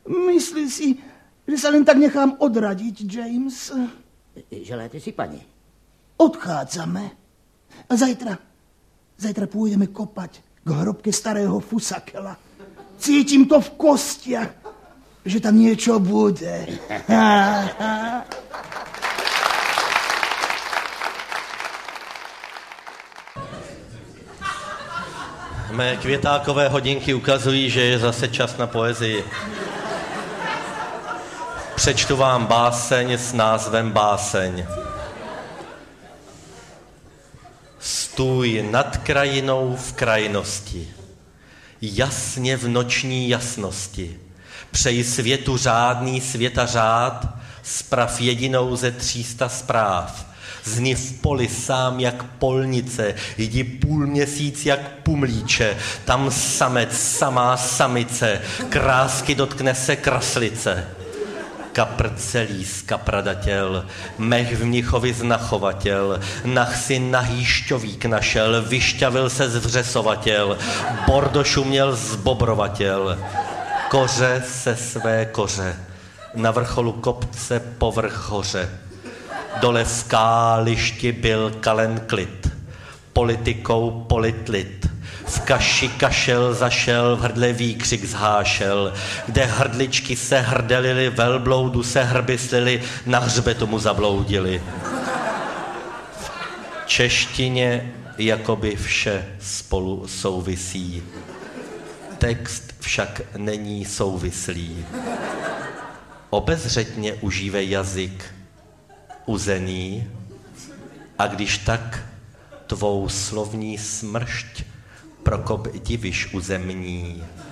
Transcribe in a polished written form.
Myslí si, že sa len tak nechám odradiť, James? Želáte si, pani? Odchádzame. A zajtra pôjdeme kopať k hrobke starého Fusakela. Cítim to v kostiach, že tam niečo bude. Mé květákové hodinky ukazují, že je zase čas na poezii. Přečtu vám báseň s názvem Báseň. Stůj nad krajinou v krajnosti, jasně v noční jasnosti. Přej světu řádný světařád, sprav jedinou ze 300 zpráv. Zni v poli sám jak polnice, jdi půl měsíc jak pumlíče, tam samec, samá samice, krásky dotkne se kraslice. Kapr celý z kapradatěl, mech v Mnichovi znachovatěl, nach si nahý šťovík našel, vyšťavil se z vřesovatěl, bordošu měl z bobrovatěl, koře se své koře, na vrcholu kopce povrch hoře. Dole v kálišti byl kalen klid, politikou politlit. V kaši kašel zašel, v hrdle výkřik zhášel, kde hrdličky se hrdelily, velbloudu se hrby slily, na hřbetu mu zabloudili. V češtině jakoby vše spolu souvisí, text však není souvislý. Obezřetně užívej jazyk uzený, a když tak tvou slovní smršť prokop diviš uzemní.